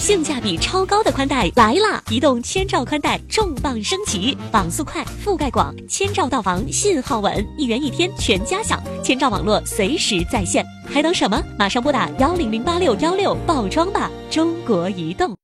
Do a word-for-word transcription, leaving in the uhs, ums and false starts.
性价比超高的宽带来啦！移动千兆宽带重磅升级，网速快，覆盖广，千兆到防，信号稳，一元一天全家享，千兆网络随时在线，还等什么？马上拨打幺零零八六幺六报装吧！中国移动。